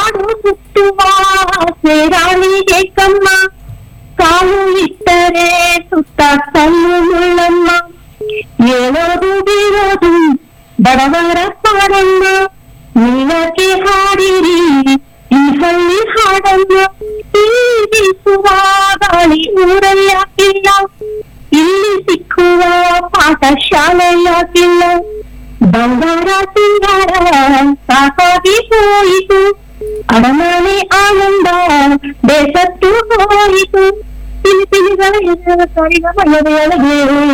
ಕಾಡು ಸುತ್ತುವ ರಾಣಿಗೆ ಕಮ್ಮ, ಕಾಲು ಇಟ್ಟರೆ ಸುತ್ತ ಕಲ್ಲು ಮುಳ್ಳಮ್ಮ, ಏಳೋದು ಬೀಳೋದು ಬಡವರ ಪಾಡಮ್ಮ, ನೀವಕ್ಕೆ ಹಾಡಿರಿ ಈ ಹಳ್ಳಿ ಹಾಡಮ್ಮ, ಈ ಬೀಸುವ ಗಾಳಿ ಊರಲ್ಲಾಕಿಲ್ಲ, ಇಲ್ಲಿ ಸಿಕ್ಕುವ ಪಾಠ ಶಾಲೆಯಾಕಿಲ್ಲ, ಬಂಗಾರ ಸಿಂಗಾರ ಸಾಕಾಗಿ ಹೋಯಿತು, ಅಡಮಾನೆ ಆನಂದ ಬೇಸತ್ತು ಹೋಯಿತು, ಪಿಲಿಪಿಲಿಗಳ ಮಳೆಯೊಳಗೆ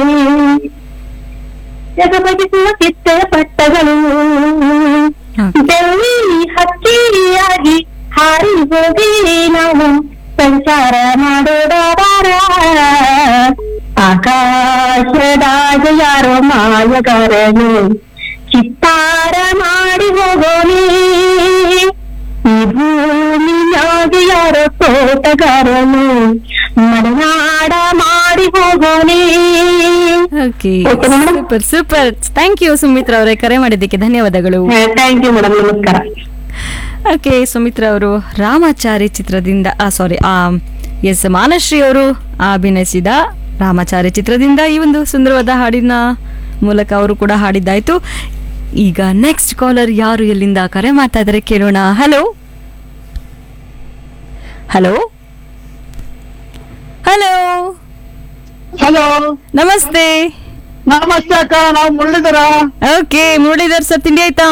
ಜಗಬಗಿಸುವ ಕಿತ್ತೆಯ ಪಟ್ಟಗಳು, ಬೆಳ್ಳಿ ಹಕ್ಕಿಯಾಗಿ ಹಾರಿ ಹೋಗಿ ನಾವು ಸಂಚಾರ ಮಾಡೋದಾರ, ಆಕಾಶದಾಗ ಯಾರೋ ಮಾಯಗಾರನು ಚಿತ್ತಾರ ಮಾಡಿ ಹೋಗೋನಿ, ಈ ಭೂಮಿಯಾಗ ಯಾರೋ ತೋಟಗಾರನು ಮಲೆನಾಡ ಮಾಡಿ ಹೋಗೋನಿ. Okay, super super. Thank you Sumitra ಅವರೇ, ಕರೆ ಮಾಡಿದ್ದಕ್ಕೆ ಧನ್ಯವಾದಗಳು. ಥ್ಯಾಂಕ್ ಯು ಮೇಡಮ್, ನಮಸ್ಕಾರ. ಓಕೆ, ಸುಮಿತ್ರಾ ಅವರು ರಾಮಾಚಾರಿ ಚಿತ್ರದಿಂದ ಮಾನಶ್ರೀ ಅವರು ಅಭಿನಯಿಸಿದ ರಾಮಾಚಾರಿ ಚಿತ್ರದಿಂದ ಈ ಒಂದು ಸುಂದರವಾದ ಹಾಡಿನ ಮೂಲಕ ಅವರು ಕೂಡ ಹಾಡಿದ್ದಾಯ್ತು. ಈಗ ನೆಕ್ಸ್ಟ್ ಕಾಲರ್ ಯಾರು ಎಲ್ಲಿಂದ ಕರೆ ಮಾಡ್ತಾ ಇದ್ದಾರೆ ಕೇಳೋಣ. ಹಲೋ ಹಲೋ ಹಲೋ ಹಲೋ, ನಮಸ್ತೆ. ನಮಸ್ತೆ ಅಕ್ಕ, ನಾವು ಮುರಳೀಧರ. ಓಕೆ, ಮುರಳೀಧರ್ ಸರ್, ತಿಂಡಿ ಆಯ್ತಾ?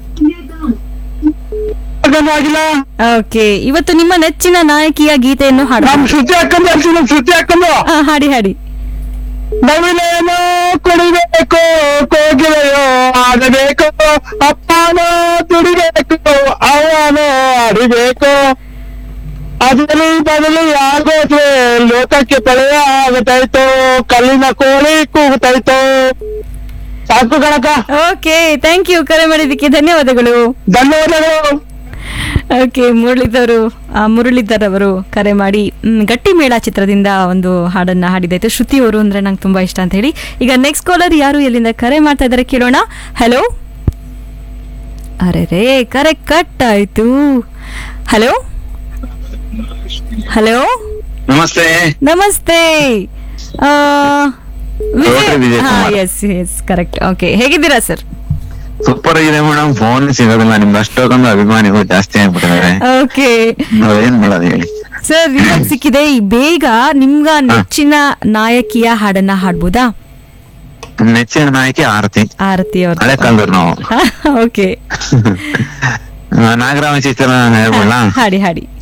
ಆಗಿಲ್ಲ. ಓಕೆ, ಇವತ್ತು ನಿಮ್ಮ ನೆಚ್ಚಿನ ನಾಯಕಿಯ ಗೀತೆಯನ್ನು ಹಾಡು. ನಮ್ ಶ್ರುತಿ ಹಾಕೊಂಡು ಶ್ರುತಿ ಹಾಕೊಂಡು ಹಾಡಿ ಹಾಡಿ. ನವಿಲೇನೋ ಕುಡಿಬೇಕು, ಕೋಗಿಲೆಯೋ ಆಡಬೇಕು, ಅಪ್ಪನೋ ದುಡಿಬೇಕು, ಅವನೋ ಆಡಿಬೇಕು, ಅದರಲ್ಲಿ ಬದಲು ಆಗೋದ್ರೆ ಲೋಕಕ್ಕೆ ಪ್ರಳಯ ಆಗತಾಯ್ತು, ಕಲ್ಲಿನ ಕೋಳಿ ಕೂಗುತ್ತಾಯ್ತು. ಸಾಕು ಕಣಕ. ಓಕೆ, ಥ್ಯಾಂಕ್ ಯು, ಕರೆ ಮಾಡಿದ್ದಕ್ಕೆ ಧನ್ಯವಾದಗಳು. ಧನ್ಯವಾದಗಳು. ಓಕೆ, ಮುರಳೀಧರ್ ಅವರು ಕರೆ ಮಾಡಿ ಗಟ್ಟಿ ಮೇಳ ಚಿತ್ರದಿಂದ ಒಂದು ಹಾಡನ್ನ ಹಾಡಿದಾಯ್ತು. ಶ್ರುತಿ ಅವರು ಅಂದ್ರೆ ನಂಗೆ ತುಂಬಾ ಇಷ್ಟ ಅಂತ ಹೇಳಿ. ಈಗ ನೆಕ್ಸ್ಟ್ ಕಾಲರ್ ಯಾರು ಎಲ್ಲಿಂದ ಕರೆ ಮಾಡ್ತಾ ಇದ್ದಾರೆ ಕೇಳೋಣ. ಹಲೋ, ಅರೆ ಕರೆ ಕಟ್ ಆಯ್ತು. ಹಲೋ ಹಲೋ, ನಮಸ್ತೆ. ನಮಸ್ತೆ. S yes correct. ಓಕೆ, ಹೇಗಿದ್ದೀರಾ ಸರ್? ಸೂಪರ್ ಆಗಿದೆ ಮೇಡಮ್. ಫೋನ್ ಸಿಗೋದಿಲ್ಲ ನಿಮ್ಗೆ, ಅಷ್ಟೊಂದು ಅಭಿಮಾನಿಗಳು ಜಾಸ್ತಿ ಆಗ್ಬಿಟ್ಟಿದ್ದಾರೆ. ಓಕೆ, ನಾವೇನ್ ಮಾಡೋದು ಹೇಳಿ ಸರ್. ಇವಾಗ ಸಿಕ್ಕಿದೆ, ಬೇಗ ನಿಮ್ಗ ನೆಚ್ಚಿನ ನಾಯಕಿಯ ಹಾಡನ್ನ ಹಾಡ್ಬೋದಾ? ನೆಚ್ಚಿನ ನಾಯಕಿ ಆರತಿ ಅವ್ರ ಹಳೆ ಕಾಲದವ್ರು ನಾವು. ಓಕೆ, ನಾಗರಾಮ ಚಿತ್ರ ಹೇಳ್ಬೋಣ. ಹಾಡಿ ಹಾಡಿ.